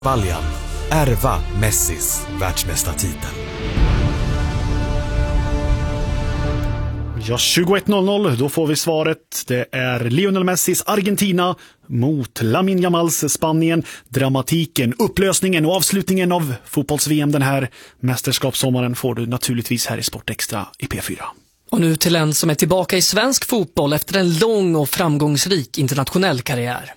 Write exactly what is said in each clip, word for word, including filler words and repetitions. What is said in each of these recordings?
Baljan, ärva Messis världsmästartitel. Ja, tjugoett noll noll, då får vi svaret. Det är Lionel Messis Argentina mot Lamine Yamals Spanien. Dramatiken, upplösningen och avslutningen av fotbolls-V M den här mästerskapssommaren får du naturligtvis här i Sportextra i P fyra. Och nu till en som är tillbaka i svensk fotboll efter en lång och framgångsrik internationell karriär.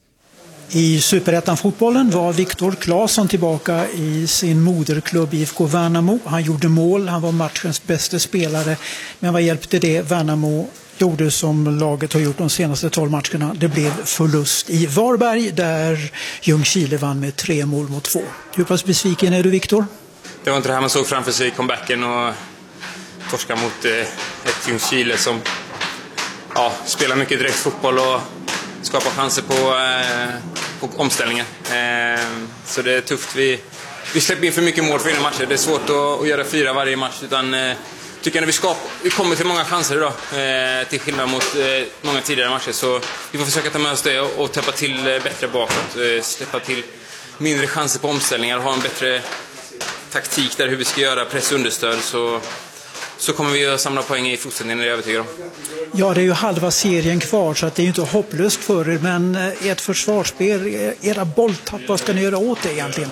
I Superettan-fotbollen var Viktor Claesson tillbaka i sin moderklubb I F K Värnamo. Han gjorde mål, han var matchens bästa spelare. Men vad hjälpte det Värnamo gjorde som laget har gjort de senaste tolv matcherna? Det blev förlust i Varberg där Ljungskile vann med tre mål mot två. Hur pass besviken är du, Viktor? Det var inte det här man såg framför sig i comebacken och torska mot eh, ett Ljungskile som ja, spelar mycket direkt fotboll och skapar chanser på, eh, på omställningen. Eh, så det är tufft. Vi, vi släpper in för mycket mål för innan matcher. Det är svårt att, att göra fyra varje match. Utan, eh, tycker jag när vi, skap, vi kommer till många chanser idag. Eh, till skillnad mot eh, många tidigare matcher. Så vi får försöka ta med oss det och, och täppa till eh, bättre bakåt. Eh, släppa till mindre chanser på omställningar. Ha en bättre taktik där hur vi ska göra press och understöd. Så... så kommer vi att samla poäng i fortsättningen, det är jag övertygad om. Ja, det är ju halva serien kvar så att det är ju inte hopplöst för er. Men ert försvarsspel, era bolltapp, vad ska ni göra åt det egentligen?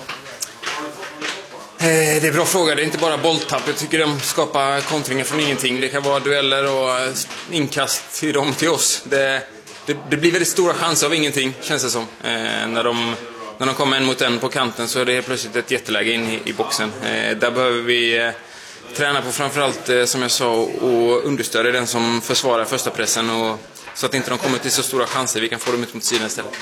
Eh, det är en bra fråga. Det är inte bara bolltapp. Jag tycker de skapar kontringar från ingenting. Det kan vara dueller och inkast till dem till oss. Det, det, det blir väldigt stora chanser av ingenting, känns det som. Eh, när, de, när de kommer en mot en på kanten så är det plötsligt ett jätteläge in i, i boxen. Eh, där behöver vi... Eh, träna på framförallt, eh, som jag sa, och understödja den som försvarar första pressen och, så att inte de kommer till så stora chanser. Vi kan få dem ut mot sidan istället.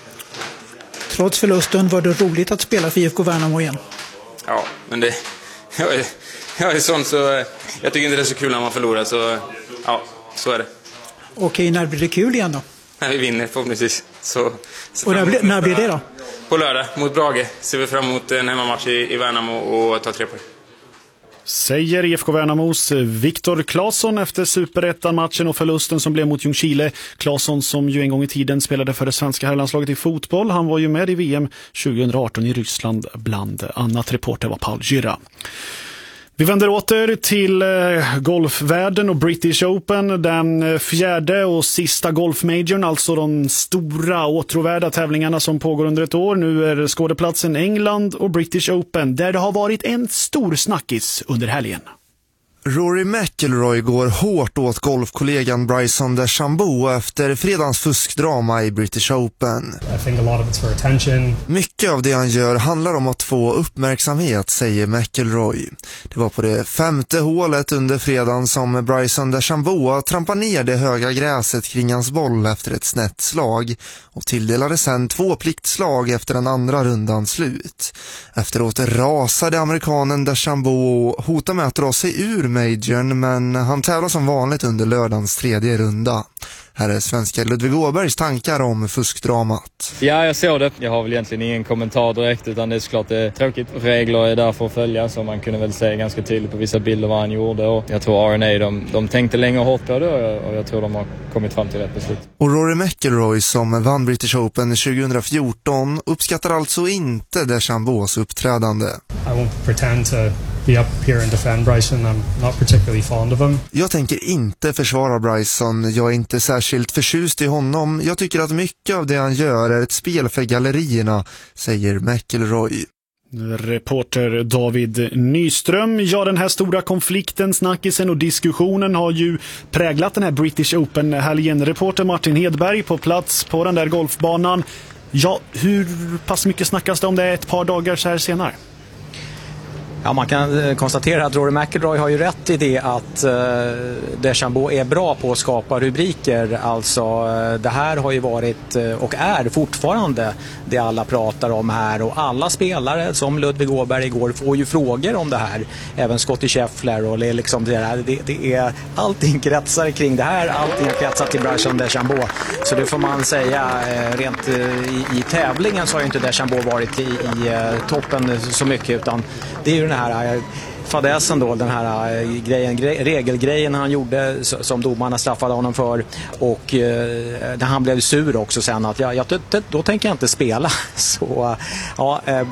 Trots förlusten var det roligt att spela för I F K Värnamo igen. Ja, men det... Jag är, jag är sån så... Jag tycker inte det är så kul när man förlorar, så... Ja, så är det. Okej, när blir det kul igen då? När vi vinner, förhoppningsvis. Så, så och när blir, när blir det då? På lördag, mot Brage. Ser vi fram emot en hemmamatch i, i Värnamo och ta tre poäng. Säger I F K Värnamos Viktor Claesson efter Superettan-matchen och förlusten som blev mot Ljungskile. Claesson som ju en gång i tiden spelade för det svenska herrlandslaget i fotboll. Han var ju med i V M tjugohundraarton i Ryssland, bland annat. Reporter var Paul Gyra. Vi vänder åter till golfvärlden och British Open, den fjärde och sista golfmajorn, alltså de stora åtråvärda tävlingarna som pågår under ett år. Nu är skådeplatsen England och British Open, där det har varit en stor snackis under helgen. Rory McIlroy går hårt åt golfkollegan Bryson DeChambeau efter fredagens fuskdrama i British Open. I think a lot of it's for attention. Mycket av det han gör handlar om att få uppmärksamhet, säger McIlroy. Det var på det femte hålet under fredagen som Bryson DeChambeau trampade ner det höga gräset kring hans boll efter ett snett slag och tilldelade sen två pliktslag efter den andra rundan slut. Efteråt rasade amerikanen DeChambeau och hotade med att dra sig ur majorn, men han tävlar som vanligt under lördagens tredje runda. Här är svenska Ludvig Åbergs tankar om fuskdramat. Ja, jag såg det. Jag har väl egentligen ingen kommentar direkt, utan det är såklart det är tråkigt. Regler är där för att följa, så man kunde väl se ganska tydligt på vissa bilder vad han gjorde. Och jag tror R N A, de, de tänkte länge och hårt på det och jag tror de har kommit fram till rätt beslut. Och Rory McIlroy, som vann British Open tjugohundrafjorton, uppskattar alltså inte DeChambeaus uppträdande. I won't pretend to be up here and defend Bryson. I'm not particularly fond of him. Jag tänker inte försvara Bryson. Jag är inte särskilt förtjust i honom. Jag tycker att mycket av det han gör är ett spel för gallerierna, säger McIlroy. Reporter David Nyström. Ja, den här stora konflikten, snackisen och diskussionen har ju präglat den här British Open-helgen. Reporter Martin Hedberg på plats på den där golfbanan. Ja, hur pass mycket snackas det om det ett par dagar så här senare? Ja, man kan konstatera att Rory McIlroy har ju rätt i det att eh, DeChambeau är bra på att skapa rubriker. Alltså, eh, det här har ju varit eh, och är fortfarande det alla pratar om här. Och alla spelare, som Ludvig Åberg igår, får ju frågor om det här. Även Scottie Scheffler och det är liksom det här. Det, det är allting kretsar kring det här. Allting har kretsat till Bryson DeChambeau. Så det får man säga, eh, rent eh, i, i tävlingen så har ju inte DeChambeau varit i, i eh, toppen så mycket, utan det är ju den här fadäsen då, den här äh, grejen, gre- regelgrejen han gjorde s- som domarna straffade honom för, och äh, när han blev sur också sen att jag, jag, då, då tänker jag inte spela. Så ja, äh,